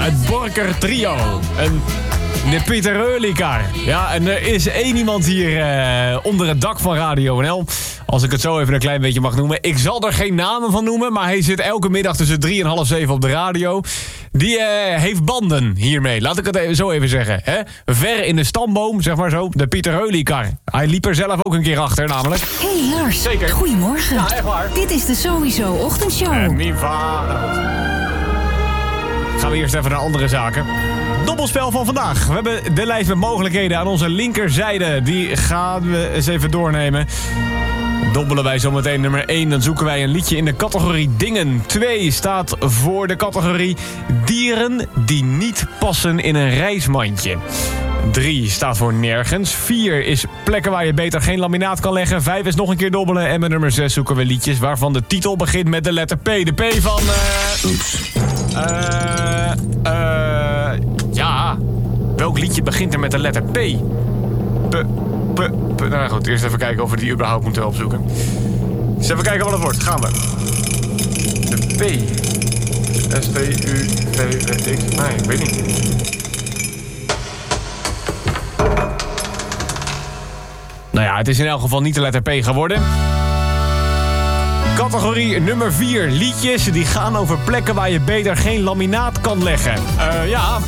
Het Borker Trio. De Pieter Reulikar. Ja, en er is één iemand hier onder het dak van Radio NL. Als ik het zo even een klein beetje mag noemen. Ik zal er geen namen van noemen, maar hij zit elke middag tussen 3 en half 7 op de radio. Die heeft banden hiermee, laat ik het zo even zeggen. Hè? Ver in de stamboom, zeg maar zo, de Pieter Reulikar. Hij liep er zelf ook een keer achter, namelijk. Hey Lars, Zeker. Goedemorgen. Ja, echt waar. Dit is de Sowieso Ochtendshow. Miva. Gaan we eerst even naar andere zaken. Dobbelspel van vandaag. We hebben de lijst met mogelijkheden aan onze linkerzijde. Die gaan we eens even doornemen. Dobbelen wij zometeen nummer 1. Dan zoeken wij een liedje in de categorie dingen. 2 staat voor de categorie dieren die niet passen in een reismandje. 3 staat voor nergens. 4 is plekken waar je beter geen laminaat kan leggen. 5 is nog een keer dobbelen. En met nummer 6 zoeken we liedjes waarvan de titel begint met de letter P. De P van... Ja. Welk liedje begint er met de letter P? Nou goed, eerst even kijken of we die überhaupt moeten opzoeken. Dus even kijken wat het wordt. Gaan we. De P. S-T-U-V-X. Nee, ik weet niet. Nou ja, het is in elk geval niet de letter P geworden. Categorie nummer 4. Liedjes die gaan over plekken waar je beter geen laminaat kan leggen. Ja,